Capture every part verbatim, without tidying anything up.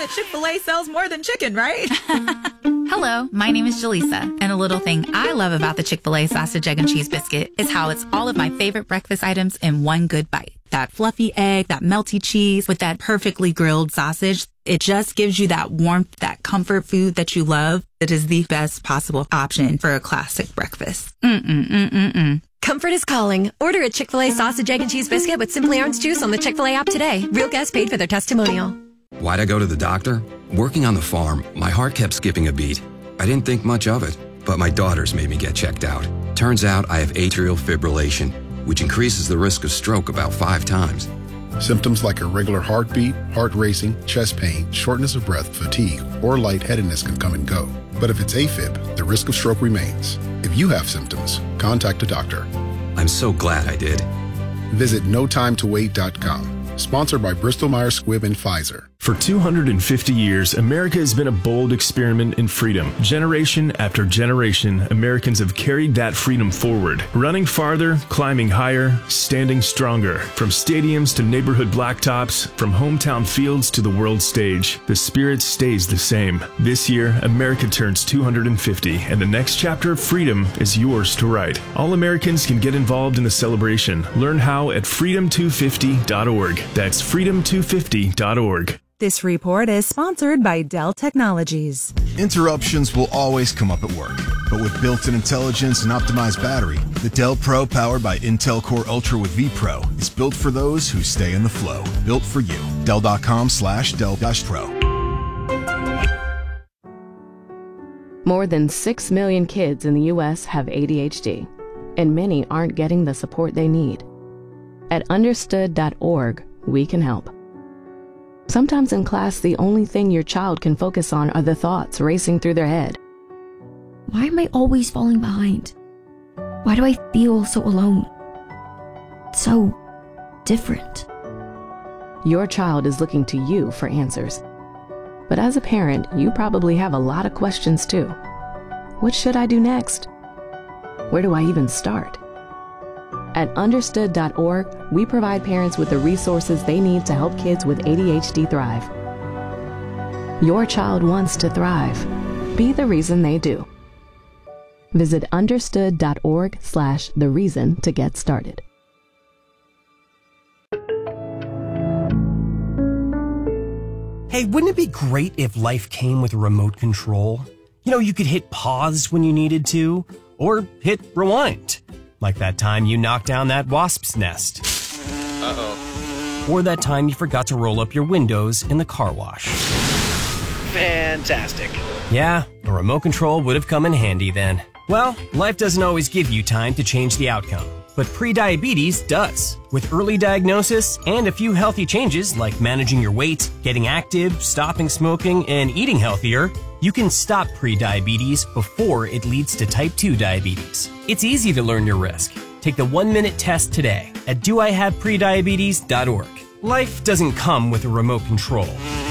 that Chick-fil-A sells more than chicken, right? Hello, my name is Jaleesa, and a little thing I love about the Chick-fil-A sausage, egg, and cheese biscuit is how it's all of my favorite breakfast items in one good bite. That fluffy egg, that melty cheese with that perfectly grilled sausage. It just gives you that warmth, that comfort food that you love. It is the best possible option for a classic breakfast. Mm-mm-mm-mm-mm. Comfort is calling. Order a Chick-fil-A sausage, egg, and cheese biscuit with Simply Orange Juice on the Chick-fil-A app today. Real guests paid for their testimonial. Why'd I go to the doctor? Working on the farm, my heart kept skipping a beat. I didn't think much of it, but my daughters made me get checked out. Turns out I have atrial fibrillation, which increases the risk of stroke about five times. Symptoms like irregular heartbeat, heart racing, chest pain, shortness of breath, fatigue, or lightheadedness can come and go. But if it's AFib, the risk of stroke remains. If you have symptoms, contact a doctor. I'm so glad I did. Visit no time to wait dot com. Sponsored by Bristol Myers Squibb and Pfizer. For two hundred fifty years, America has been a bold experiment in freedom. Generation after generation, Americans have carried that freedom forward, running farther, climbing higher, standing stronger. From stadiums to neighborhood blacktops, from hometown fields to the world stage, the spirit stays the same. This year, America turns two hundred fifty, and the next chapter of freedom is yours to write. All Americans can get involved in the celebration. Learn how at freedom two fifty dot org. That's freedom two fifty dot org. This report is sponsored by Dell Technologies. Interruptions will always come up at work, but with built-in intelligence and optimized battery, the Dell Pro powered by Intel Core Ultra with vPro is built for those who stay in the flow. Built for you. Dell.com slash Dell Pro. More than six million kids in the U S have A D H D, and many aren't getting the support they need. At understood dot org, we can help. Sometimes in class, the only thing your child can focus on are the thoughts racing through their head. Why am I always falling behind? Why do I feel so alone? So different. Your child is looking to you for answers. But as a parent, you probably have a lot of questions too. What should I do next? Where do I even start? At understood dot org, we provide parents with the resources they need to help kids with A D H D thrive. Your child wants to thrive. Be the reason they do. Visit understood dot org slash the reason to get started. Hey, wouldn't it be great if life came with a remote control? You know, you could hit pause when you needed to, or hit rewind. Like that time you knocked down that wasp's nest. Uh-oh. Or that time you forgot to roll up your windows in the car wash. Fantastic. Yeah, a remote control would have come in handy then. Well, life doesn't always give you time to change the outcome, but prediabetes does. With early diagnosis and a few healthy changes like managing your weight, getting active, stopping smoking, and eating healthier, you can stop prediabetes before it leads to type two diabetes. It's easy to learn your risk. Take the one-minute test today at do I have prediabetes dot org. Life doesn't come with a remote control.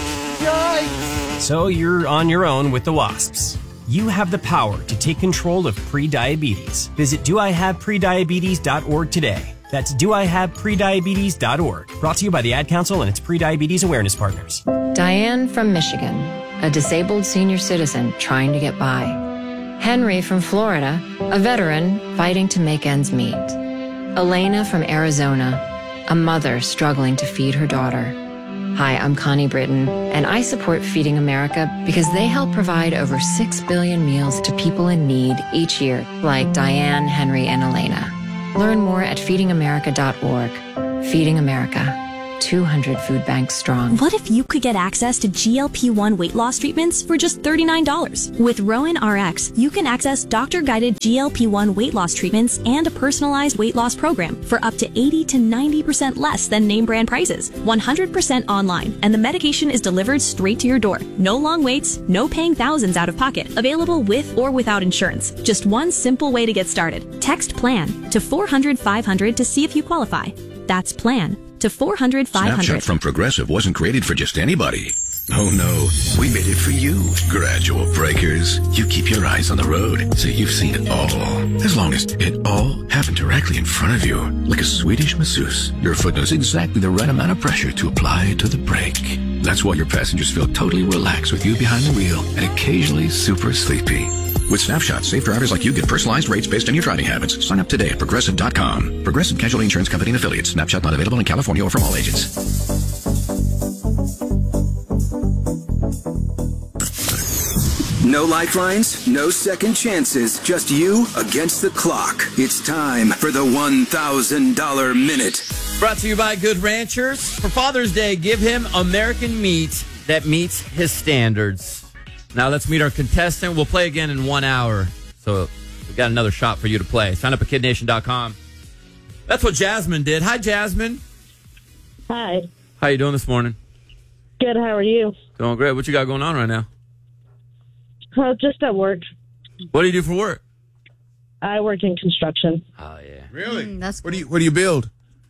Yikes! So you're on your own with the wasps. You have the power to take control of prediabetes. Visit do I have prediabetes dot org today. That's do I have prediabetes dot org. Brought to you by the Ad Council and its Prediabetes Awareness Partners. Diane from Michigan, a disabled senior citizen trying to get by. Henry from Florida, a veteran fighting to make ends meet. Elena from Arizona, a mother struggling to feed her daughter. Hi, I'm Connie Britton, and I support Feeding America because they help provide over six billion meals to people in need each year, like Diane, Henry, and Elena. Learn more at feeding america dot org. Feeding America. two hundred food banks strong. What if you could get access to G L P one weight loss treatments for just thirty-nine dollars? With Rowan R X, you can access doctor-guided G L P one weight loss treatments and a personalized weight loss program for up to eighty to ninety percent less than name brand prices. one hundred percent online, and the medication is delivered straight to your door. No long waits, no paying thousands out of pocket. Available with or without insurance. Just one simple way to get started. Text PLAN to four hundred five hundred to see if you qualify. That's PLAN to four hundred five hundred. Snapshot from Progressive wasn't created for just anybody. Oh no, we made it for you. Gradual breakers. You keep your eyes on the road, so you've seen it all. As long as it all happened directly in front of you, like a Swedish masseuse, your foot knows exactly the right amount of pressure to apply to the brake. That's why your passengers feel totally relaxed with you behind the wheel and occasionally super sleepy. With Snapshot, safe drivers like you get personalized rates based on your driving habits. Sign up today at Progressive dot com. Progressive Casualty Insurance Company and Affiliates. Snapshot not available in California or from all agents. No lifelines, no second chances, just you against the clock. It's time for the one thousand dollars Minute. Brought to you by Good Ranchers. For Father's Day, give him American meat that meets his standards. Now let's meet our contestant. We'll play again in one hour. So we've got another shot for you to play. Sign up at kid nation dot com. That's what Jasmine did. Hi, Jasmine. Hi. How you doing this morning? Good. How are you? Doing great. What you got going on right now? Uh, just at work. What do you do for work? I work in construction. Oh, yeah. Really? Mm, that's what do you What do you build?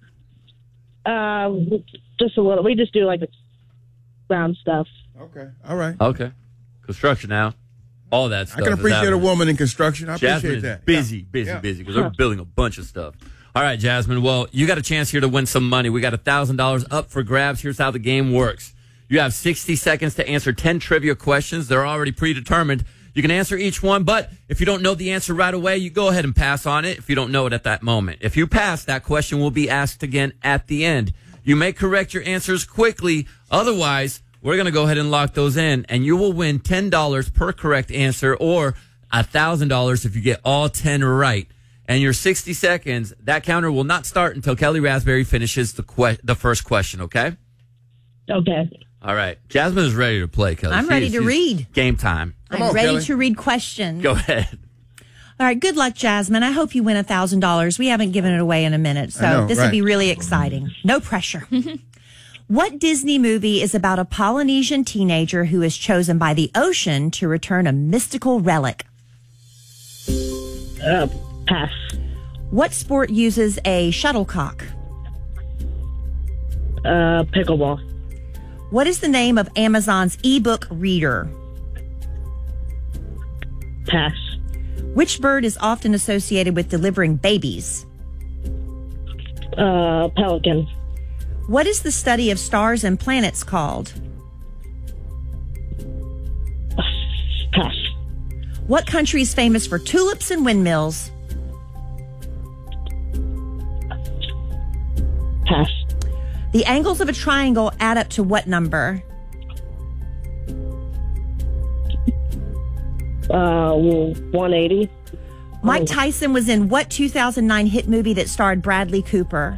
Um, just a little. We just do like the ground stuff. Okay. All right. Okay. Construction now. All that stuff. I can appreciate a woman in construction. I Jasmine appreciate is that. busy, Yeah. busy, Yeah. busy, because they're building a bunch of stuff. All right, Jasmine. Well, you got a chance here to win some money. We got one thousand dollars up for grabs. Here's how the game works. You have sixty seconds to answer ten trivia questions. They're already predetermined. You can answer each one, but if you don't know the answer right away, you go ahead and pass on it if you don't know it at that moment. If you pass, that question will be asked again at the end. You may correct your answers quickly. Otherwise, we're going to go ahead and lock those in, and you will win ten dollars per correct answer or one thousand dollars if you get all ten right. And your sixty seconds, that counter will not start until Kelly Raspberry finishes the que- the first question, okay? Okay. All right. Jasmine is ready to play, Kelly. I'm She ready is- to she's read. Game time. I'm ready to read questions. Go ahead. All right, good luck, Jasmine. I hope you win one thousand dollars. We haven't given it away in a minute, so I know, this right. will be really exciting. No pressure. What Disney movie is about a Polynesian teenager who is chosen by the ocean to return a mystical relic? Uh, pass. What sport uses a shuttlecock? Uh, pickleball. What is the name of Amazon's ebook reader? Pass. Which bird is often associated with delivering babies? Uh, pelican. What is the study of stars and planets called? Pass. What country is famous for tulips and windmills? Pass. The angles of a triangle add up to what number? Uh, one eighty. Mike Tyson was in what two thousand nine hit movie that starred Bradley Cooper?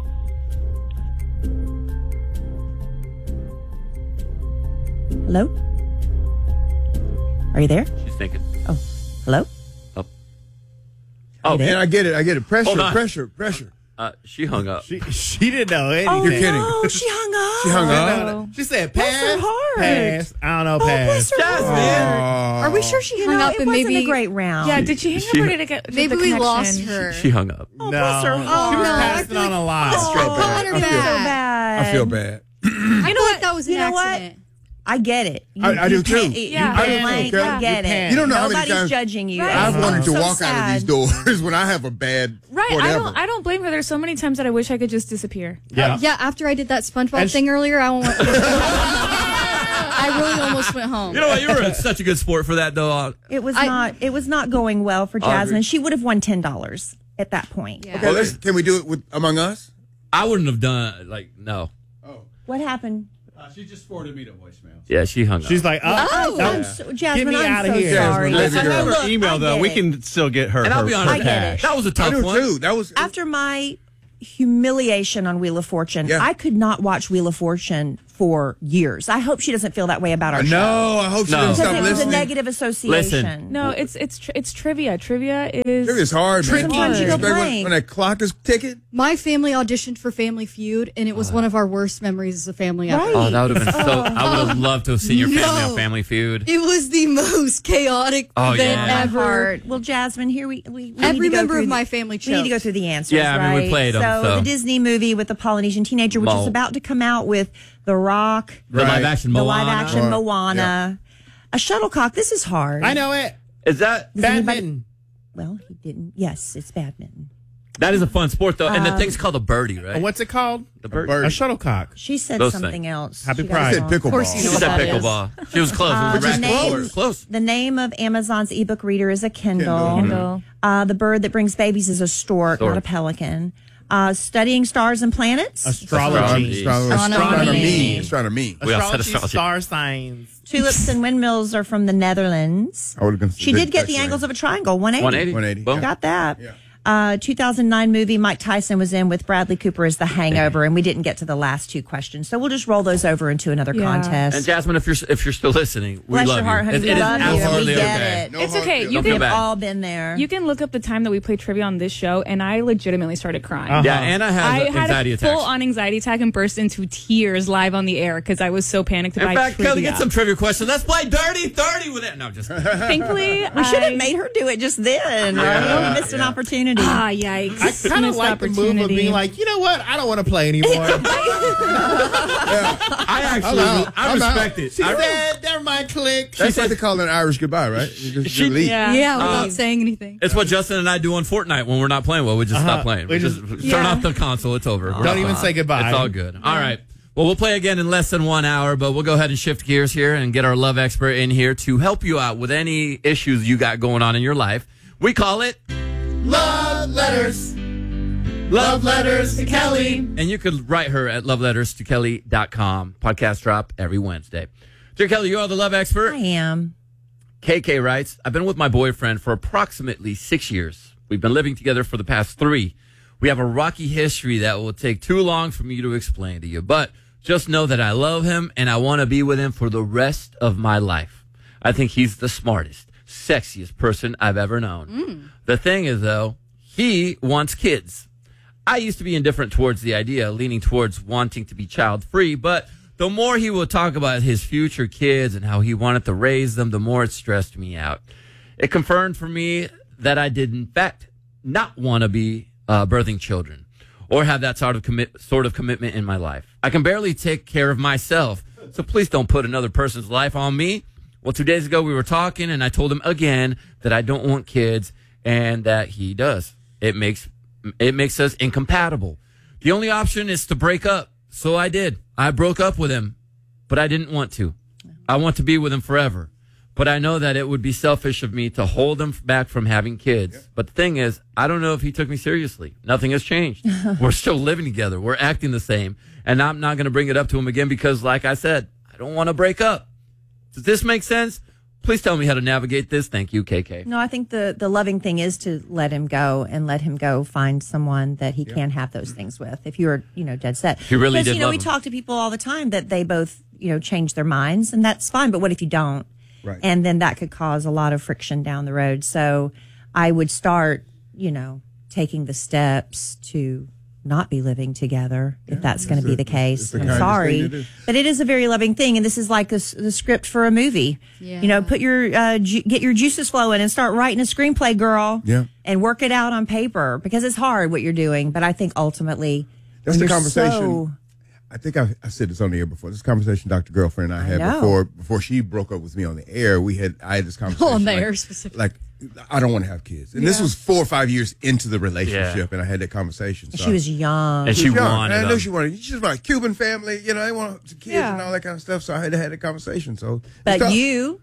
Hello? Are you there? She's thinking. Oh, hello? Oh. Oh, man, I get it. I get it. Pressure, Hold on. pressure, pressure. Uh, she hung up. She, she didn't know anything. Oh, You're kidding. no, she hung up. She hung up. No, no. She said Bless pass. her heart. Pass. I don't know. Oh, Pass. bless her heart. Are we sure she You hung know, up it and wasn't maybe a great round. Yeah, did she hang She- up or did it get? did maybe the we connection- lost her? She hung up. Oh, bless her No. heart. She was no, I passing feel on like- a lot. Oh, feel bad. Call her I feel back. bad. I feel bad. I thought that was an You know what? accident. I get it. You, I- I you do too. can't- you Yeah. I do panic. too, I Kelly. get You it. panic. You don't know how many Nobody's times judging you. Right. I've I'm wanted to so walk out of these sad. doors when I have a bad Right, I whatever. don't. I don't blame her. There's so many times that I wish I could just disappear. Yeah. Yeah, after I did that SpongeBob And sh- thing earlier, I went. I really almost went home. You know what? You were such a good sport for that, though. It was I- not. It was not going well for I agree. Jasmine. She would have won ten dollars at that point. Yeah. Okay, let's, can we do it with Among Us? I wouldn't have done like no. What happened? Uh, she just forwarded me the voicemail. Yeah, she hung up. She's like, oh, Oh, no. I'm so, Jasmine, Get me I'm outta so here. sorry. Jasmine, baby I have girl. her Look, email I though. get We it. can still get her. And I'll her, be her honest, I get it. cash. that was a I tough do one. too. That was After my humiliation on Wheel of Fortune, Yeah. I could not watch Wheel of Fortune for years. I hope she doesn't feel that way about our I show. know. I hope she No. doesn't Because stop it was a listening. negative association. Listen. No, it's it's tr- it's trivia. Trivia is. Trivia is hard, man. Sometimes you go Especially when, blank. when that clock is ticking. My family auditioned for Family Feud, and it was one of our worst memories as a family ever. Right. Oh, that would have been so. I would have loved to have seen your family No. on Family Feud. It was the most chaotic Oh, event yeah. ever. Hard. Well, Jasmine, here we, we, we Every need to go member through of the- my family We need to choked. go through the answers. Yeah, I mean, we right? played 'em, so. the Disney movie with the Polynesian teenager, which Mo- is about to come out with The Rock, The live action the Moana. live action Right. Moana, a shuttlecock. This is hard. I know it. Is that Does anybody- Badminton. Well, he didn't. Yes, it's badminton. That is a fun sport, though. And the thing's called a birdie, right? And what's it called? The birdie. A shuttlecock. She said Those something things. else. Happy She got Pride. it wrong. Of course you She know what said that is. pickleball. She was close. Uh, it was the, a name, close. the name of Amazon's ebook reader is a Kindle. Kindle. Kindle. Uh, the bird that brings babies is a stork, Stork. not a pelican. Uh, studying stars and planets. Astrology. Astronomy. Astronomy. We all said Astrology, astrology. star signs. Tulips and windmills are from the Netherlands. I would've She considered did get that the right. angles of a triangle, one eighty. one eighty. one eighty. Boom. Got that. Uh, two thousand nine movie Mike Tyson was in with Bradley Cooper as The Hangover, and we didn't get to the last two questions, so we'll just roll those over into another Yeah. contest. And Jasmine, if you're if you're still listening, we Bless love your heart, you. honey. It, We it is love you. absolutely We get okay. it. No It's hard okay. feelings. You Don't feel can bad. We've all been there. you can look up the time that we played trivia on this show, and I legitimately started crying. Uh-huh. Yeah, Anna has I anxiety had a attacks. full on anxiety attack and burst into tears live on the air because I was so panicked In about fact, Kelly, trivia. get some trivia questions. Let's play Dirty thirty with it. No, just Thankfully, we should have I- made her do it just then, right? We missed an opportunity. Ah, yikes! I kind of Missed like the move of opportunity. being like, you know what? I don't want to play anymore. I actually, I'm out. I I'm out. respect it. She I, said, never mind, click. That's what they call an Irish goodbye, right? You just, She- you leave. Yeah, Yeah, without Uh, saying anything. it's what Justin and I do on Fortnite when we're not playing well. We just Uh-huh. stop playing. We, We just, just- turn Yeah. off the console. It's over. We're Don't not even on. say goodbye. It's all good. All right. Well, we'll play again in less than one hour, but we'll go ahead and shift gears here and get our love expert in here to help you out with any issues you got going on in your life. We call it Love letters. Love letters to Kelly. And you could write her at love letters to kelly dot com. Podcast drop every Wednesday. Dear Kelly, you are the love expert. I am. K K writes, I've been with my boyfriend for approximately six years. We've been living together for the past three. We have a rocky history that will take too long for me to explain to you, but just know that I love him and I want to be with him for the rest of my life. I think he's the smartest, sexiest person I've ever known. Mm. The thing is, though, he wants kids. I used to be indifferent towards the idea, leaning towards wanting to be child-free, but the more he would talk about his future kids and how he wanted to raise them, the more it stressed me out. It confirmed for me that I did, in fact, not want to be uh, birthing children or have that sort of commit sort of commitment in my life. I can barely take care of myself, so please don't put another person's life on me. Well, two days ago we were talking, and I told him again that I don't want kids, and that he does. It makes it makes us incompatible. The only option is to break up. So I did. I broke up with him, but I didn't want to. I want to be with him forever. But I know that it would be selfish of me to hold him back from having kids. Yeah. But the thing is, I don't know if he took me seriously. Nothing has changed. We're still living together. We're acting the same. And I'm not going to bring it up to him again because, like I said, I don't want to break up. Does this make sense? Please tell me how to navigate this. Thank you, K K. No, I think the, the loving thing is to let him go and let him go find someone that he yeah. can have those things with. If you're, you know, dead set. He really because, did you know, love we him. talk to people all the time that they both, you know, change their minds, and that's fine. But what if you don't? Right. And then that could cause a lot of friction down the road. So I would start, you know, taking the steps to not be living together if yeah, that's going to be the case. I'm sorry, but it is a very loving thing, and this is like a, the script for a movie. Yeah. You know, put your uh, ju- get your juices flowing and start writing a screenplay, girl. Yeah, and work it out on paper because it's hard what you're doing. But I think ultimately that's the conversation. So, I think I, I said this on the air before. This conversation Doctor Girlfriend and I had I before before she broke up with me on the air. We had I had this conversation on the like, air specifically. Like I don't want to have kids, and yeah. this was four or five years into the relationship, yeah. and I had that conversation. So she was young, and she, she was wanted. And I them. knew she wanted. She was my Cuban family, you know. They want kids yeah. and all that kind of stuff. So I had to have that conversation. So, but you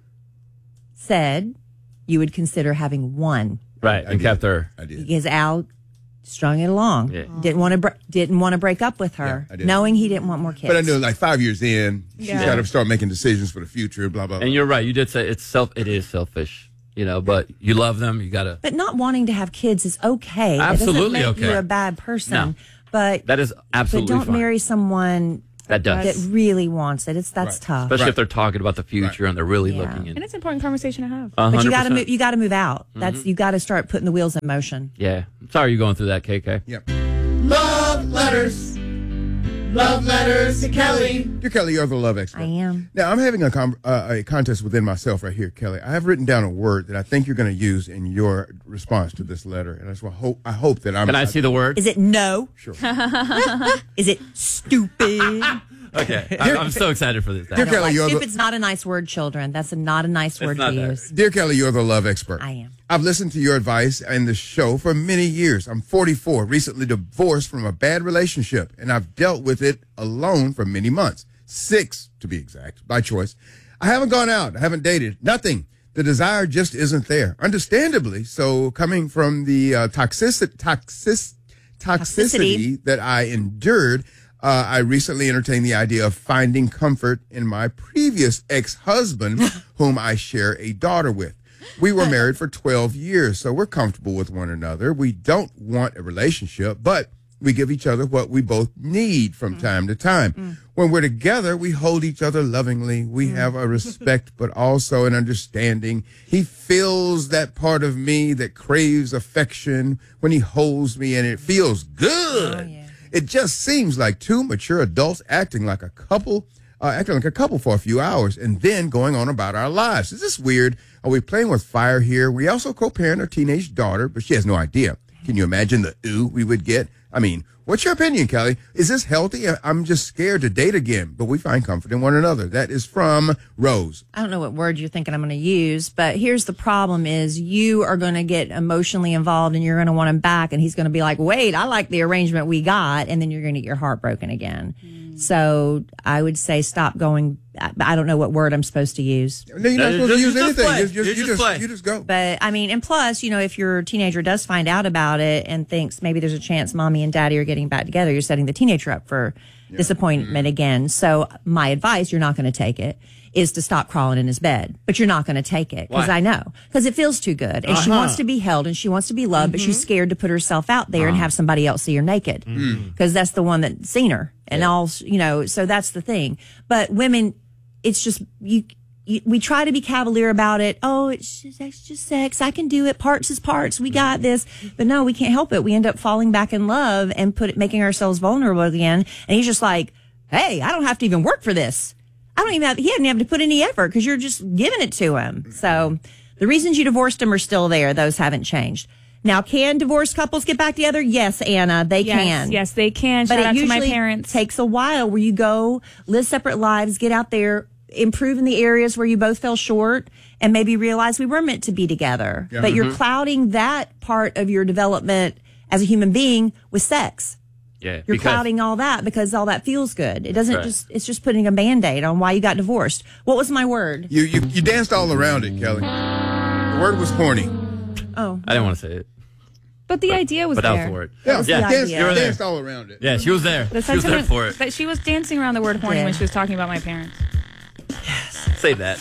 said you would consider having one, right? I and did. kept her. I did because Al strung it along. Yeah. Didn't want to br- didn't want to break up with her, yeah, knowing he didn't want more kids. But I knew, like five years in, yeah. she's got to start making decisions for the future. Blah blah. blah. And you're right. You did say it's self. It is selfish, you know. But you love them. You gotta. But not wanting to have kids is okay. Absolutely it doesn't make okay. you a bad person. No. But that is absolutely But don't fine. marry someone that does that really wants it. It's that's right. tough, especially right. if they're talking about the future right. and they're really yeah. looking in. And it's an important conversation to have. one hundred percent. But you got to move. You got to move out. That's Mm-hmm. you got to start putting the wheels in motion. Yeah, I'm sorry you're going through that, K K. Yep. Love letters. Love letters to Kelly. Dear Kelly, you're the love expert. I am. Now, I'm having a, com- uh, a contest within myself right here, Kelly. I have written down a word that I think you're going to use in your response to this letter, and that's what I hope, I hope that I'm... Can I see the word? Uh, Is it no? Sure. Is it stupid? Okay, I, I'm so excited for this. Dear Kelly, Like, you're the, stupid's not a nice word, children. That's a, not a nice word not to that. use. Dear Kelly, you're the love expert. I am. I've listened to your advice and the show for many years. I'm forty-four, recently divorced from a bad relationship, and I've dealt with it alone for many months. Six, to be exact, by choice. I haven't gone out. I haven't dated. Nothing. The desire just isn't there. Understandably, so coming from the uh, toxic, toxic, toxicity, Toxicity. that I endured, uh, I recently entertained the idea of finding comfort in my previous ex-husband, whom I share a daughter with. We were married for twelve years, so we're comfortable with one another. We don't want a relationship, but we give each other what we both need from time to time. Mm. When we're together, we hold each other lovingly. We mm. have a respect, but also an understanding. He feels that part of me that craves affection when he holds me, and it feels good. Oh, yeah. It just seems like two mature adults acting like a couple, uh, acting like a couple for a few hours, and then going on about our lives. Is this weird? Are we playing with fire here? We also co-parent our teenage daughter, but she has no idea. Can you imagine the ooh we would get? I mean, what's your opinion, Kelly? Is this healthy? I'm just scared to date again, but we find comfort in one another. That is from Rose. I don't know what word you're thinking I'm going to use, but here's the problem is you are going to get emotionally involved and you're going to want him back, and he's going to be like, wait, I like the arrangement we got, and then you're going to get your heart broken again. Mm. So I would say stop going. I don't know what word I'm supposed to use. No, you're not supposed just, to use just anything. Play. Just, just, you, you, just just, you just go. But I mean, and plus, you know, if your teenager does find out about it and thinks maybe there's a chance mommy and daddy are getting back together, you're setting the teenager up for yeah. disappointment mm-hmm. again. So my advice, you're not going to take it, is to stop crawling in his bed. But you're not going to take it because I know. Because it feels too good. And uh-huh. she wants to be held and she wants to be loved, mm-hmm. but she's scared to put herself out there uh-huh. and have somebody else see her naked. Because mm-hmm. that's the one that's seen her. And yeah. all, you know, so that's the thing. But women, it's just, you, you we try to be cavalier about it. Oh, it's just, it's just sex. I can do it. Parts is parts. We got this. But no, we can't help it. We end up falling back in love and put it, making ourselves vulnerable again. And he's just like, hey, I don't have to even work for this. I don't even have, he didn't have to put any effort because you're just giving it to him. So the reasons you divorced him are still there. Those haven't changed. Now, can divorced couples get back together? Yes, Anna, they yes, can. Yes, they can. But Shout it out to usually my parents. takes a while where you go, live separate lives, get out there, improve in the areas where you both fell short, and maybe realize we were meant to be together. Yeah. But mm-hmm. you're clouding that part of your development as a human being with sex. Yeah, you're clouding all that because all that feels good. It doesn't right. just, it's just putting a Band-Aid on why you got divorced. What was my word? You, you, you danced all around it, Kelly. The word was horny. Oh. I didn't want to say it. But the but, idea was but there. But that was the word. Yeah, was yeah. The Danced, idea. danced all around it. Yeah, she was there. The she was there for it. But she was dancing around the word horny yeah. when she was talking about my parents. Yes. Say that.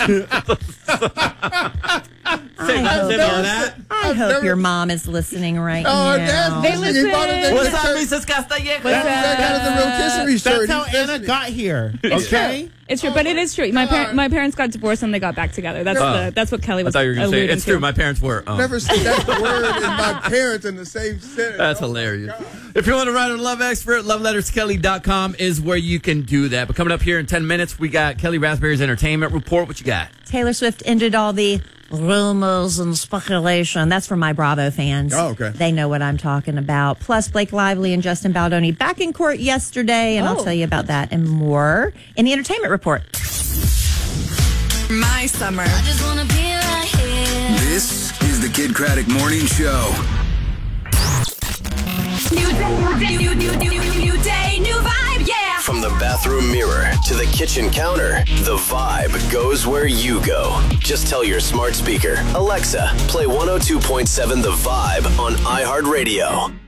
Say I hope, that. I hope never, your mom is listening right oh, now. They listen. What's up, Missus Castellejo? That's the rotisserie shirt. That's how Anna got here. Okay. It's true, but it is true. My par- my parents got divorced and they got back together. That's uh, the that's what Kelly was. I thought you were going to say it's to. true. My parents were. Um. Never said that word in my parents in the same sentence. That's oh hilarious. If you want to write on Love Expert, love letters kelly dot com is where you can do that. But coming up here in ten minutes, we got Kelly Raspberry's entertainment report. What you got? Taylor Swift ended all the rumors and speculation. That's for my Bravo fans. Oh, okay. They know what I'm talking about. Plus, Blake Lively and Justin Baldoni back in court yesterday, and oh. I'll tell you about that and more in the entertainment report. My summer. I just wanna be right here. This is the Kid Craddock Morning Show. New day, new, new, new, new, new day, new vibe, yeah. From the bathroom mirror to the kitchen counter, the vibe goes where you go. Just tell your smart speaker, Alexa, play one oh two point seven The Vibe on iHeartRadio.